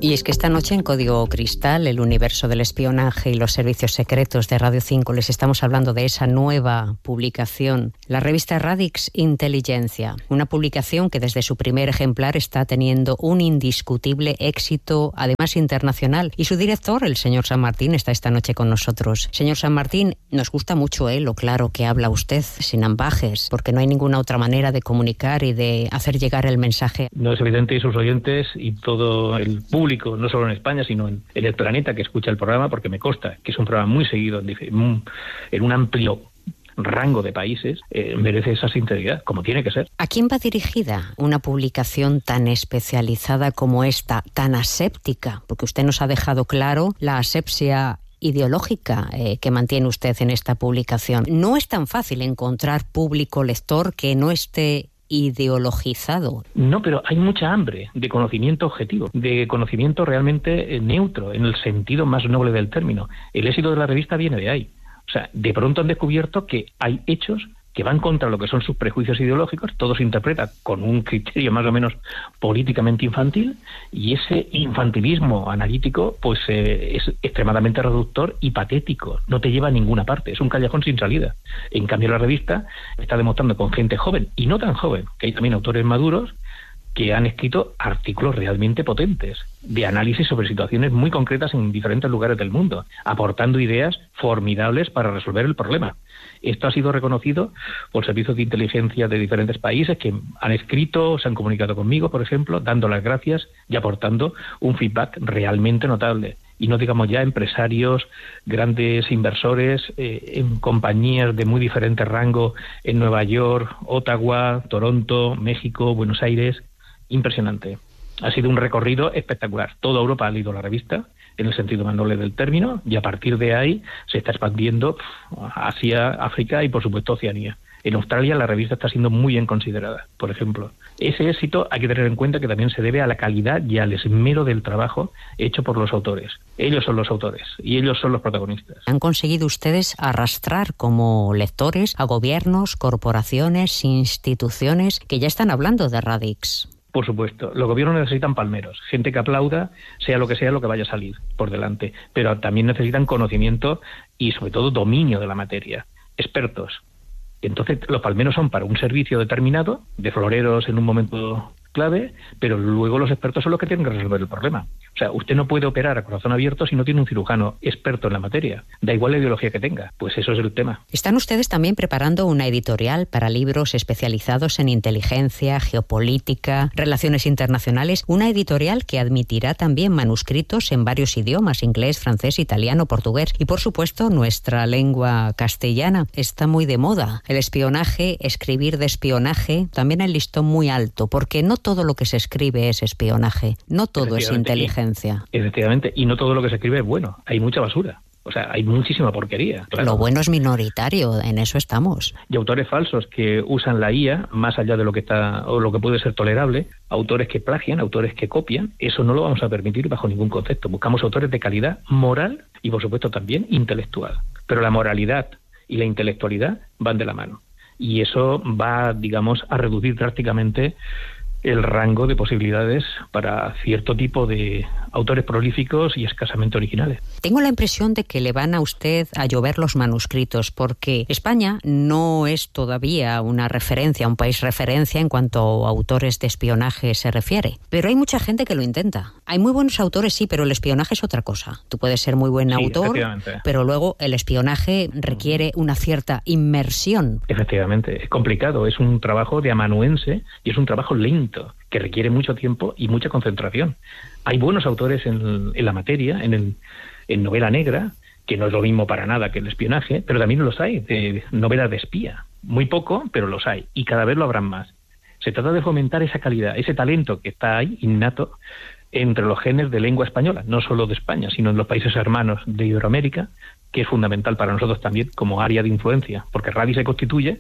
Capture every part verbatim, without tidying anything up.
Y es que esta noche en Código Cristal, el universo del espionaje y los servicios secretos de Radio cinco, les estamos hablando de esa nueva publicación, la revista Radix Inteligencia, una publicación que desde su primer ejemplar está teniendo un indiscutible éxito, además internacional. Y su director, el señor San Martín, está esta noche con nosotros. Señor San Martín, nos gusta mucho eh, lo claro que habla usted, sin ambajes, porque no hay ninguna otra manera de comunicar y de hacer llegar el mensaje. No es evidente, y sus oyentes y todo el público, no solo en España, sino en, en el planeta que escucha el programa, porque me consta que es un programa muy seguido en un, en un amplio rango de países, eh, merece esa sinceridad, como tiene que ser. ¿A quién va dirigida una publicación tan especializada como esta, tan aséptica? Porque usted nos ha dejado claro la asepsia ideológica eh, que mantiene usted en esta publicación. No es tan fácil encontrar público lector que no esté ideologizado. No, pero hay mucha hambre de conocimiento objetivo, de conocimiento realmente neutro, en el sentido más noble del término. El éxito de la revista viene de ahí. O sea, de pronto han descubierto que hay hechos que van contra lo que son sus prejuicios ideológicos, todo se interpreta con un criterio más o menos políticamente infantil, y ese infantilismo analítico pues eh, es extremadamente reductor y patético, no te lleva a ninguna parte, es un callejón sin salida. En cambio la revista está demostrando con gente joven y no tan joven, que hay también autores maduros que han escrito artículos realmente potentes, de análisis sobre situaciones muy concretas en diferentes lugares del mundo, aportando ideas formidables para resolver el problema. Esto ha sido reconocido por servicios de inteligencia de diferentes países que han escrito, se han comunicado conmigo, por ejemplo, dando las gracias y aportando un feedback realmente notable. Y no digamos ya empresarios, grandes inversores, eh, en compañías de muy diferente rango en Nueva York, Ottawa, Toronto, México, Buenos Aires. Impresionante. Ha sido un recorrido espectacular. Toda Europa ha leído la revista, en el sentido más noble del término, y a partir de ahí se está expandiendo hacia África y, por supuesto, Oceanía. En Australia la revista está siendo muy bien considerada, por ejemplo. Ese éxito hay que tener en cuenta que también se debe a la calidad y al esmero del trabajo hecho por los autores. Ellos son los autores y ellos son los protagonistas. ¿Han conseguido ustedes arrastrar como lectores a gobiernos, corporaciones, instituciones que ya están hablando de Radix? Por supuesto, los gobiernos necesitan palmeros, gente que aplauda, sea lo que sea lo que vaya a salir por delante, pero también necesitan conocimiento y sobre todo dominio de la materia, expertos. Entonces los palmeros son para un servicio determinado, de floreros en un momento clave, pero luego los expertos son los que tienen que resolver el problema. O sea, usted no puede operar a corazón abierto si no tiene un cirujano experto en la materia. Da igual la ideología que tenga. Pues eso es el tema. ¿Están ustedes también preparando una editorial para libros especializados en inteligencia, geopolítica, relaciones internacionales? Una editorial que admitirá también manuscritos en varios idiomas, inglés, francés, italiano, portugués y, por supuesto, nuestra lengua castellana. Está muy de moda el espionaje, escribir de espionaje, también el listón muy alto, porque no todo lo que se escribe es espionaje, no todo es inteligencia. Y, efectivamente, y no todo lo que se escribe es bueno, hay mucha basura. O sea, hay muchísima porquería. Claro. Lo bueno es minoritario, en eso estamos. Y autores falsos que usan la I A más allá de lo que está o lo que puede ser tolerable, autores que plagian, autores que copian, eso no lo vamos a permitir bajo ningún concepto. Buscamos autores de calidad moral y, por supuesto, también intelectual. Pero la moralidad y la intelectualidad van de la mano. Y eso va, digamos, a reducir drásticamente el rango de posibilidades para cierto tipo de autores prolíficos y escasamente originales. Tengo la impresión de que le van a usted a llover los manuscritos, porque España no es todavía una referencia, un país referencia en cuanto a autores de espionaje se refiere. Pero hay mucha gente que lo intenta. Hay muy buenos autores, sí, pero el espionaje es otra cosa. Tú puedes ser muy buen sí, autor, pero luego el espionaje requiere una cierta inmersión. Efectivamente, es complicado, es un trabajo de amanuense y es un trabajo lento, que requiere mucho tiempo y mucha concentración. Hay buenos autores en, en la materia, en, el, en novela negra, que no es lo mismo para nada que el espionaje, pero también los hay, de novelas de espía. Muy poco, pero los hay, y cada vez lo habrán más. Se trata de fomentar esa calidad, ese talento que está ahí, innato, entre los genes de lengua española, no solo de España, sino en los países hermanos de Iberoamérica, que es fundamental para nosotros también como área de influencia, porque Radix se constituye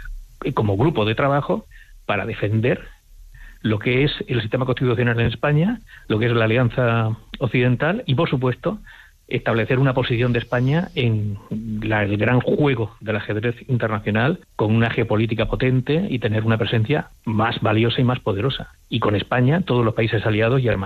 como grupo de trabajo para defender lo que es el sistema constitucional en España, lo que es la Alianza Occidental y, por supuesto, establecer una posición de España en la, el gran juego del ajedrez internacional con una geopolítica potente y tener una presencia más valiosa y más poderosa. Y con España, todos los países aliados y hermanos.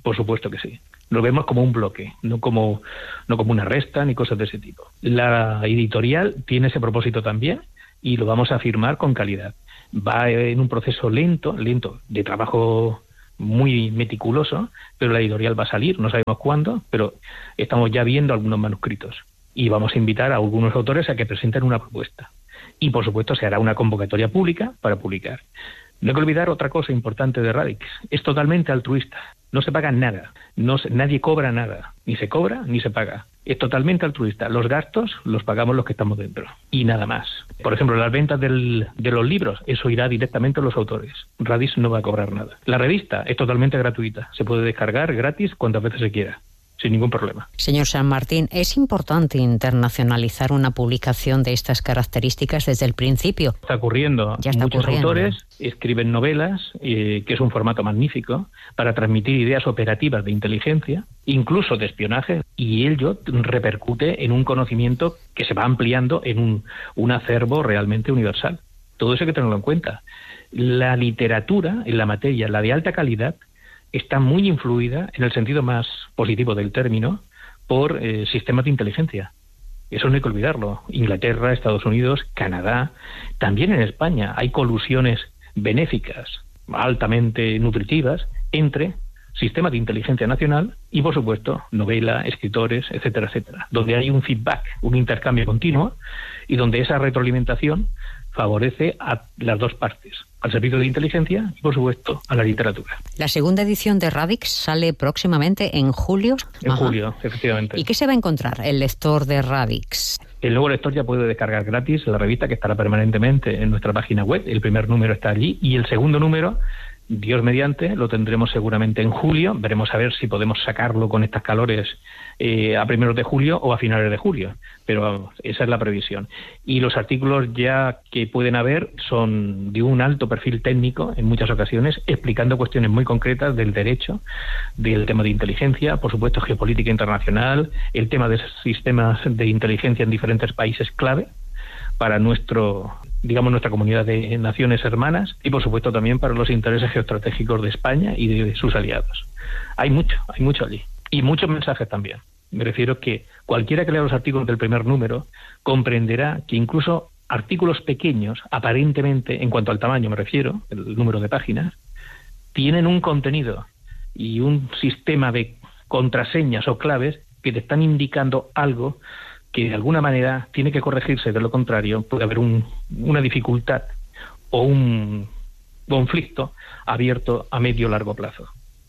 Por supuesto que sí. Lo vemos como un bloque, no como, no como una resta ni cosas de ese tipo. La editorial tiene ese propósito también y lo vamos a firmar con calidad. Va en un proceso lento, lento, de trabajo muy meticuloso, pero la editorial va a salir, no sabemos cuándo, pero estamos ya viendo algunos manuscritos y vamos a invitar a algunos autores a que presenten una propuesta. Y, por supuesto, se hará una convocatoria pública para publicar. No hay que olvidar otra cosa importante de Radix. Es totalmente altruista. No se paga nada. No se, nadie cobra nada. Ni se cobra ni se paga. Es totalmente altruista. Los gastos los pagamos los que estamos dentro. Y nada más. Por ejemplo, las ventas del, de los libros, eso irá directamente a los autores. Radix no va a cobrar nada. La revista es totalmente gratuita. Se puede descargar gratis cuantas veces se quiera, sin ningún problema. Señor San Martín, ¿es importante internacionalizar una publicación de estas características desde el principio? Está ocurriendo. Ya está Muchos ocurriendo. autores escriben novelas, eh, que es un formato magnífico, para transmitir ideas operativas de inteligencia, incluso de espionaje, y ello repercute en un conocimiento que se va ampliando en un, un acervo realmente universal. Todo eso hay que tenerlo en cuenta. La literatura en la materia, la de alta calidad, está muy influida, en el sentido más positivo del término, por eh, sistemas de inteligencia. Eso no hay que olvidarlo. Inglaterra, Estados Unidos, Canadá, también en España hay colusiones benéficas, altamente nutritivas, entre sistemas de inteligencia nacional y, por supuesto, novela, escritores, etcétera, etcétera, donde hay un feedback, un intercambio continuo y donde esa retroalimentación favorece a las dos partes, al servicio de inteligencia y, por supuesto, a la literatura. La segunda edición de Radix sale próximamente en julio. En Ajá. julio, efectivamente. ¿Y qué se va a encontrar el lector de Radix? El nuevo lector ya puede descargar gratis la revista, que estará permanentemente en nuestra página web. El primer número está allí y el segundo número, Dios mediante, lo tendremos seguramente en julio. Veremos a ver si podemos sacarlo con estas calores eh, a primeros de julio o a finales de julio, pero vamos, esa es la previsión. Y los artículos ya que pueden haber son de un alto perfil técnico en muchas ocasiones, explicando cuestiones muy concretas del derecho, del tema de inteligencia, por supuesto geopolítica internacional, el tema de sistemas de inteligencia en diferentes países clave para nuestro, digamos, nuestra comunidad de naciones hermanas y, por supuesto, también para los intereses geoestratégicos de España y de sus aliados. Hay mucho, hay mucho allí. Y muchos mensajes también. Me refiero que cualquiera que lea los artículos del primer número comprenderá que incluso artículos pequeños, aparentemente, en cuanto al tamaño me refiero, el número de páginas, tienen un contenido y un sistema de contraseñas o claves que te están indicando algo que de alguna manera tiene que corregirse. De lo contrario, puede haber un, una dificultad o un conflicto abierto a medio o largo plazo.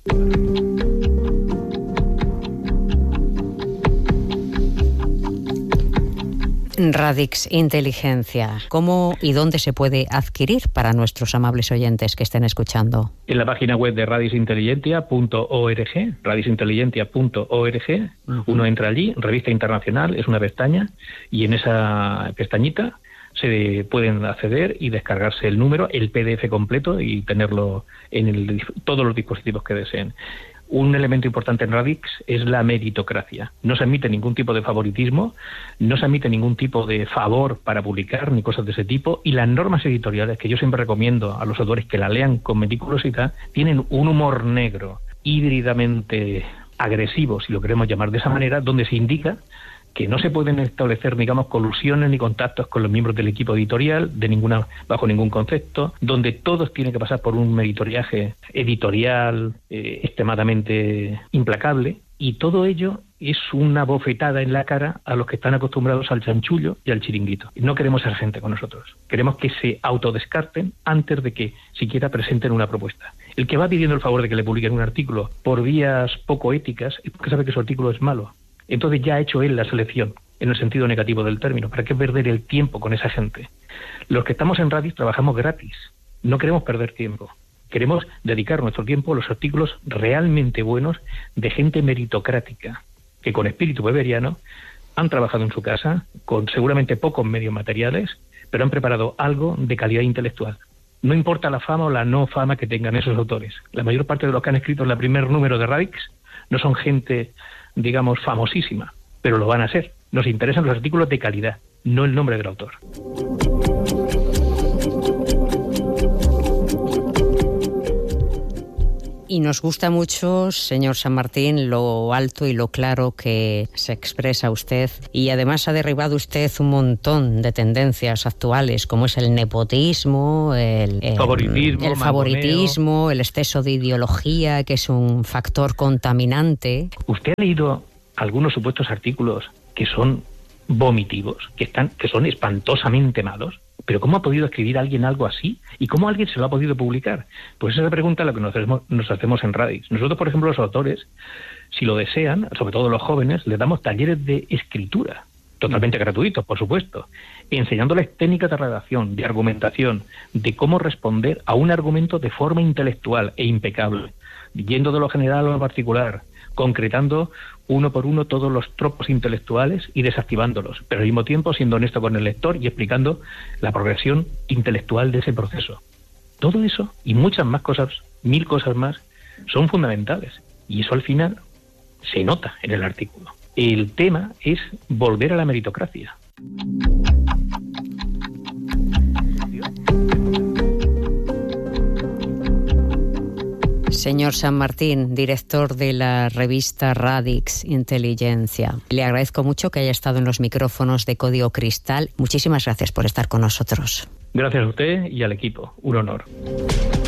Radix Inteligencia, ¿cómo y dónde se puede adquirir para nuestros amables oyentes que estén escuchando? En la página web de radix inteligentia punto org, radix inteligentia punto org, uh-huh. Uno entra allí, Revista Internacional, es una pestaña, y en esa pestañita se pueden acceder y descargarse el número, el P D F completo y tenerlo en el, todos los dispositivos que deseen. Un elemento importante en Radix es la meritocracia. No se admite ningún tipo de favoritismo, no se admite ningún tipo de favor para publicar, ni cosas de ese tipo, y las normas editoriales, que yo siempre recomiendo a los autores que la lean con meticulosidad, tienen un humor negro, híbridamente agresivo, si lo queremos llamar de esa manera, donde se indica que no se pueden establecer, digamos, colusiones ni contactos con los miembros del equipo editorial de ninguna bajo ningún concepto, donde todos tienen que pasar por un meritoriaje editorial eh, extremadamente implacable, y todo ello es una bofetada en la cara a los que están acostumbrados al chanchullo y al chiringuito. No queremos ser gente con nosotros. Queremos que se autodescarten antes de que siquiera presenten una propuesta. El que va pidiendo el favor de que le publiquen un artículo por vías poco éticas es porque sabe que su artículo es malo. Entonces ya ha hecho él la selección, en el sentido negativo del término. ¿Para qué perder el tiempo con esa gente? Los que estamos en Radix trabajamos gratis. No queremos perder tiempo. Queremos dedicar nuestro tiempo a los artículos realmente buenos de gente meritocrática, que con espíritu weberiano han trabajado en su casa, con seguramente pocos medios materiales, pero han preparado algo de calidad intelectual. No importa la fama o la no fama que tengan esos autores. La mayor parte de los que han escrito en el primer número de Radix no son gente, digamos, famosísima, pero lo van a ser. Nos interesan los artículos de calidad, no el nombre del autor. Y nos gusta mucho, señor San Martín, lo alto y lo claro que se expresa usted. Y además ha derribado usted un montón de tendencias actuales, como es el nepotismo, el, el favoritismo, el, favoritismo el exceso de ideología, que es un factor contaminante. ¿Usted ha leído algunos supuestos artículos que son vomitivos, que están, que son espantosamente malos? ¿Pero cómo ha podido escribir alguien algo así? ¿Y cómo alguien se lo ha podido publicar? Pues esa pregunta es la que nos hacemos, nos hacemos en Radix. Nosotros, por ejemplo, los autores, si lo desean, sobre todo los jóvenes, les damos talleres de escritura, totalmente gratuitos, por supuesto, enseñándoles técnicas de redacción, de argumentación, de cómo responder a un argumento de forma intelectual e impecable, yendo de lo general a lo particular, concretando uno por uno todos los tropos intelectuales y desactivándolos, pero al mismo tiempo siendo honesto con el lector y explicando la progresión intelectual de ese proceso. Todo eso y muchas más cosas, mil cosas más, son fundamentales, y eso al final se nota en el artículo. El tema es volver a la meritocracia. Señor San Martín, director de la revista Radix Inteligencia, le agradezco mucho que haya estado en los micrófonos de Código Cristal. Muchísimas gracias por estar con nosotros. Gracias a usted y al equipo. Un honor.